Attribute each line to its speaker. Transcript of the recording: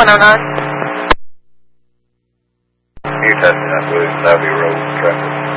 Speaker 1: 109.
Speaker 2: You're testing up Williams Avenue Road traffic.